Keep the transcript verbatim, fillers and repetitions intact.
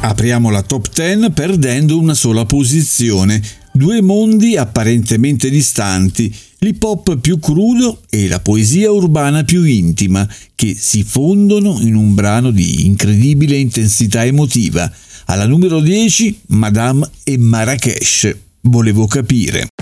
Apriamo la top dieci perdendo una sola posizione. Due mondi apparentemente distanti, l'hip hop più crudo e la poesia urbana più intima, che si fondono in un brano di incredibile intensità emotiva. Alla numero dieci, Madame e Marrakesh. Volevo capire.